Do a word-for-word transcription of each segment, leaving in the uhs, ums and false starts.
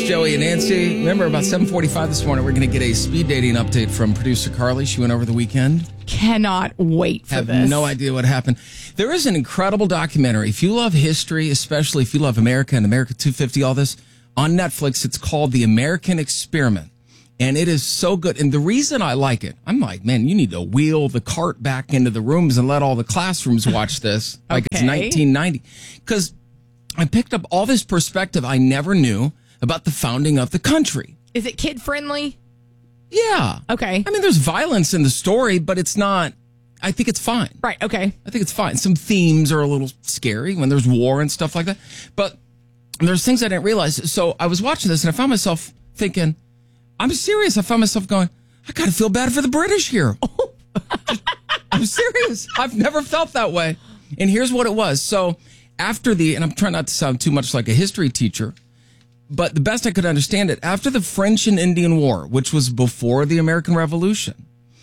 Joey and Nancy. Remember, about seven forty-five this morning, we're going to get a speed dating update from producer Carly. She went over the weekend. Cannot wait for Have this. Have no idea what happened. There is an incredible documentary. If you love history, especially if you love America and America two fifty, all this, on Netflix, it's called The American Experiment. And it is so good. And the reason I like it, I'm like, man, you need to wheel the cart back into the rooms and let all the classrooms watch this like Okay. it's nineteen ninety. Because I picked up all this perspective I never knew about the founding of the country. Is it kid friendly? Yeah. Okay. I mean, there's violence in the story, but it's not, I think it's fine. Right. Okay. I think it's fine. Some themes are a little scary when there's war and stuff like that. But there's things I didn't realize. So I was watching this and I found myself thinking, I'm serious. I found myself going, I got to feel bad for the British here. Oh. I'm serious. I've never felt that way. And here's what it was. So after the, and I'm trying not to sound too much like a history teacher, but the best I could understand it, after the French and Indian War, which was before the American Revolution,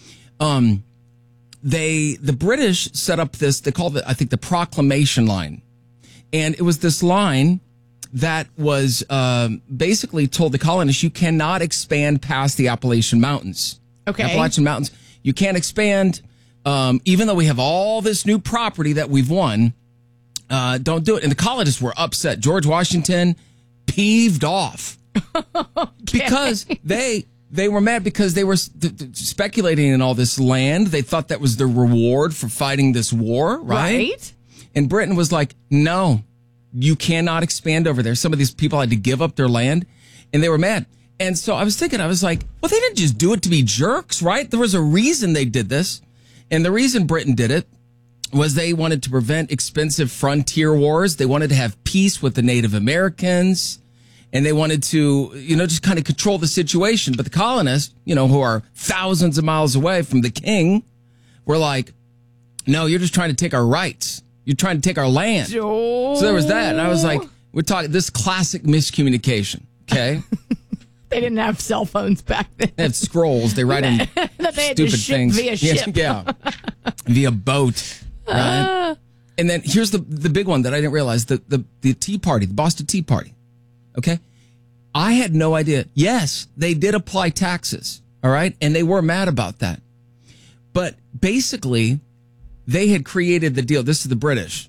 um, they, the British set up this, they called it, I think, the Proclamation Line. And it was this line that was um, basically told the colonists, you cannot expand past the Appalachian Mountains. Okay. Appalachian Mountains. You can't expand, um, even though we have all this new property that we've won, uh, don't do it. And the colonists were upset. George Washington peeved off Okay. because they they were mad because they were th- th- speculating in all this land. They thought that was the reward for fighting this war, right? Right. And Britain was like, no, you cannot expand over there. Some of these people had to give up their land, and they were mad. And so I was thinking, I was like, well, they didn't just do it to be jerks, right? There was a reason they did this. And the reason Britain did it was they wanted to prevent expensive frontier wars. They wanted to have peace with the Native Americans. And they wanted to, you know, just kind of control the situation. But the colonists, you know, who are thousands of miles away from the king, were like, no, you're just trying to take our rights. You're trying to take our land. Oh. So there was that. And I was like, we're talking this classic miscommunication. Okay. They didn't have cell phones back then. They had scrolls. They write in That they had stupid to ship things. via ship. Yeah. Via boat. Right. Uh. And then here's the, the big one that I didn't realize. The, the, the Tea Party, the Boston Tea Party. Okay. I had no idea. Yes, they did apply taxes. All right. And they were mad about that. But basically, they had created the deal. This is the British.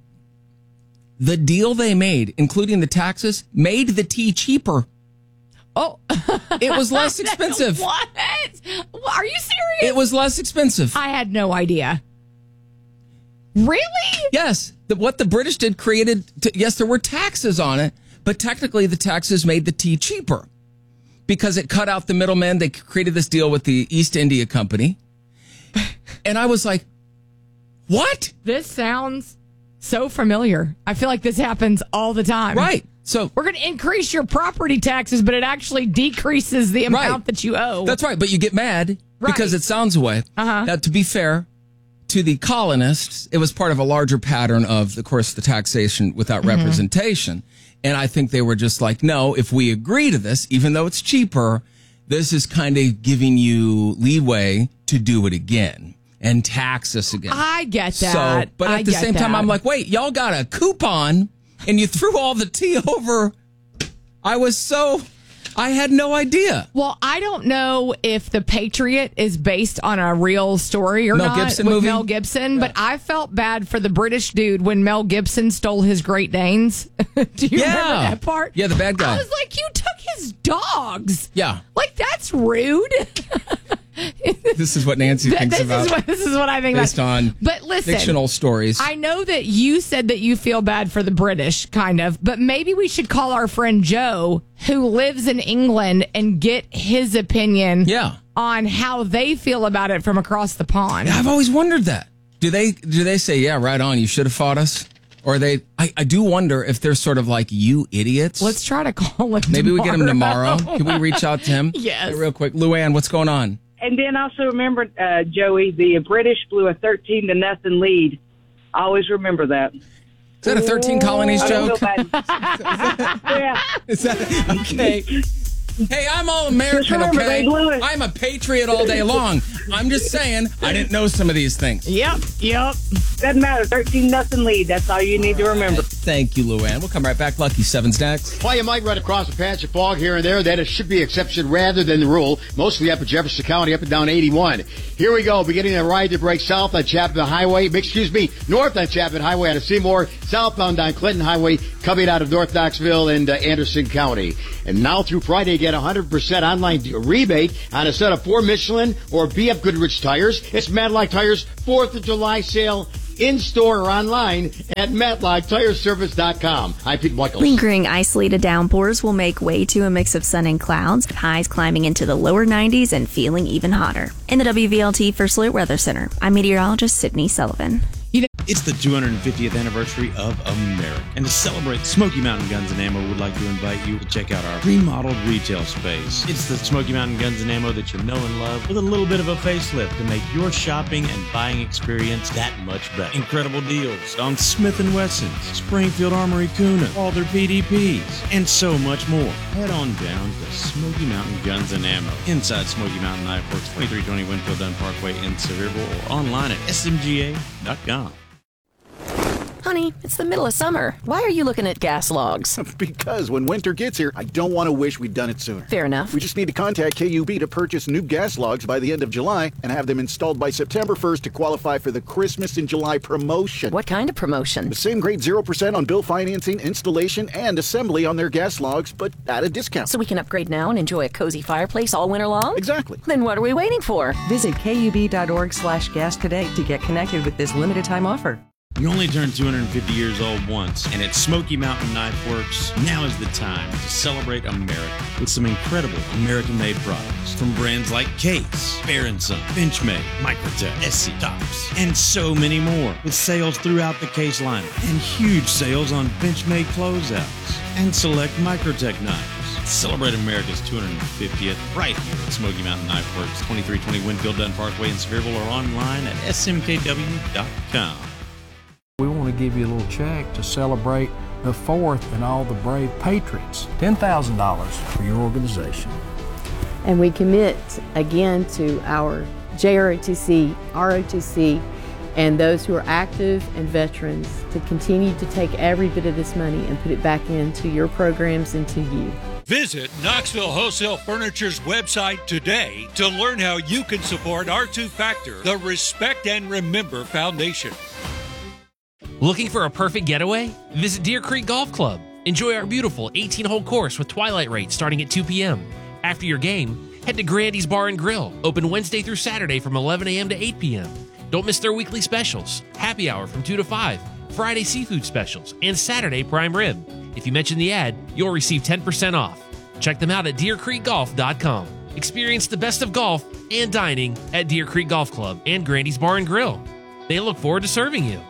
The deal they made, including the taxes, made the tea cheaper. Oh. It was less expensive. What? Are you serious? It was less expensive. I had no idea. Really? Yes. The, what the British did created, to, yes, there were taxes on it, but technically the taxes made the tea cheaper because it cut out the middlemen. They created this deal with the East India Company. And I was like, what? This sounds so familiar. I feel like this happens all the time. Right. So we're going to increase your property taxes, but it actually decreases the amount Right. that you owe. That's right. But you get mad because Right. it sounds away. Uh-huh. Now, to be fair to the colonists, it was part of a larger pattern of, of course, the taxation without Mm-hmm. representation. And I think they were just like, no, if we agree to this, even though it's cheaper, this is kind of giving you leeway to do it again and tax us again. I get that. So, but at I the get same time, that. I'm like, wait, y'all got a coupon and you threw all the tea over. I was so, I had no idea. Well, I don't know if The Patriot is based on a real story or Mel not Gibson with movie? Mel Gibson, but I felt bad for the British dude when Mel Gibson stole his Great Danes. Do you Yeah. remember that part? Yeah, the bad guy. I was like, you took his dogs. Yeah. Like, that's rude. This is what Nancy Th- thinks this about is what this is what I think based about. on But listen, fictional stories. I know that you said that you feel bad for the British, kind of, but maybe we should call our friend Joe, who lives in England, and get his opinion yeah. on how they feel about it from across the pond. I've always wondered that. Do they do they say, yeah, right on, you should have fought us? Or are they, I, I do wonder if they're sort of like, you idiots. Let's try to call him Maybe tomorrow. we get him tomorrow. Can we reach out to him? Yes. Hey, real quick. Luann, what's going on? And then also remember, uh, Joey, the British blew a thirteen to nothing lead. I always remember that. Is that a thirteen colonies I don't joke? feel bad. Yeah. Is that okay? Hey, I'm all American, Just remember, okay? they blew it. I'm a patriot all day long. I'm just saying, I didn't know some of these things. Yep, yep. Doesn't matter. thirteen nothing lead. That's all you need to remember. Thank you, Luann. We'll come right back. Lucky Seven's next. While you might run across a patch of fog here and there, that it should be exception rather than the rule. Mostly up in Jefferson County, up and down eighty-one. Here we go, beginning a ride to break south on Chapman Highway. Excuse me, north on Chapman Highway out of Seymour, southbound on Clinton Highway, coming out of North Knoxville and uh, Anderson County. And now through Friday, get a one hundred percent online rebate on a set of four Michelin or B F Goodrich tires. It's Matlock Tires' fourth of July sale. In-store or online at matlock tire service dot com. I'm Pete Michaels. Lingering isolated downpours will make way to a mix of sun and clouds, with highs climbing into the lower nineties and feeling even hotter. In the W V L T First Alert Weather Center, I'm meteorologist Sydney Sullivan. It's the two hundred fiftieth anniversary of America. And to celebrate, Smoky Mountain Guns and Ammo would like to invite you to check out our remodeled retail space. It's the Smoky Mountain Guns and Ammo that you know and love, with a little bit of a facelift to make your shopping and buying experience that much better. Incredible deals on Smith and Wessons, Springfield Armory Kuna, all their P D Ps, and so much more. Head on down to Smoky Mountain Guns and Ammo, inside Smoky Mountain Knife Works, twenty-three twenty Winfield Dunn Parkway in Sevierville, or online at S M G A dot com. Honey, it's the middle of summer. Why are you looking at gas logs? Because when winter gets here, I don't want to wish we'd done it sooner. Fair enough. We just need to contact K U B to purchase new gas logs by the end of July and have them installed by September first to qualify for the Christmas in July promotion. What kind of promotion? The same great zero percent on bill financing, installation, and assembly on their gas logs, but at a discount. So we can upgrade now and enjoy a cozy fireplace all winter long? Exactly. Then what are we waiting for? Visit kub.org slash gas today to get connected with this limited time offer. You only turn two hundred fifty years old once, and at Smoky Mountain Knife Works, now is the time to celebrate America with some incredible American-made products from brands like Case, Bear and Son, Benchmade, Microtech, Essie, Tops, and so many more, with sales throughout the Case lineup and huge sales on Benchmade closeouts and select Microtech knives. Celebrate America's two hundred fiftieth right here at Smoky Mountain Knife Works, twenty-three twenty Winfield Dunn Parkway in Sevierville, or online at S M K W dot com. We want to give you a little check to celebrate the fourth and all the brave patriots. ten thousand dollars for your organization. And we commit again to our J R O T C, R O T C, and those who are active and veterans to continue to take every bit of this money and put it back into your programs and to you. Visit Knoxville Wholesale Furniture's website today to learn how you can support R two Factor, the Respect and Remember Foundation. Looking for a perfect getaway? Visit Deer Creek Golf Club. Enjoy our beautiful eighteen-hole course with twilight rates starting at two p.m. After your game, head to Grandy's Bar and Grill, open Wednesday through Saturday from eleven a.m. to eight p.m. Don't miss their weekly specials, happy hour from two to five, Friday seafood specials, and Saturday prime rib. If you mention the ad, you'll receive ten percent off. Check them out at deer creek golf dot com. Experience the best of golf and dining at Deer Creek Golf Club and Grandy's Bar and Grill. They look forward to serving you.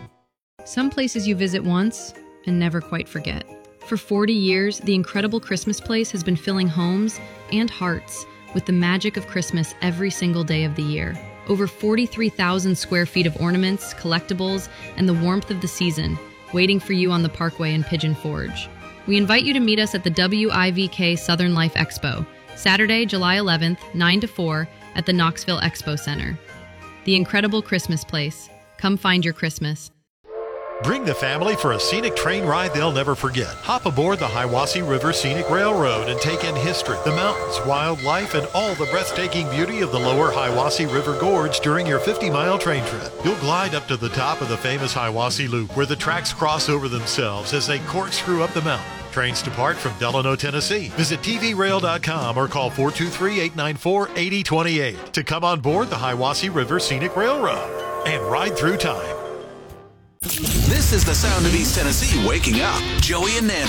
Some places you visit once and never quite forget. For forty years, the incredible Christmas Place has been filling homes and hearts with the magic of Christmas every single day of the year. Over forty-three thousand square feet of ornaments, collectibles, and the warmth of the season waiting for you on the Parkway in Pigeon Forge. We invite you to meet us at the W I V K Southern Life Expo, Saturday, July eleventh, nine to four, at the Knoxville Expo Center. The incredible Christmas Place. Come find your Christmas. Bring the family for a scenic train ride they'll never forget. Hop aboard the Hiwassee River Scenic Railroad and take in history, the mountains, wildlife, and all the breathtaking beauty of the lower Hiwassee River Gorge during your fifty-mile train trip. You'll glide up to the top of the famous Hiwassee Loop, where the tracks cross over themselves as they corkscrew up the mountain. Trains depart from Delano, Tennessee. Visit T V rail dot com or call four two three, eight nine four, eight zero two eight to come on board the Hiwassee River Scenic Railroad and ride through time. This is the sound of East Tennessee waking up. Joey and Nancy.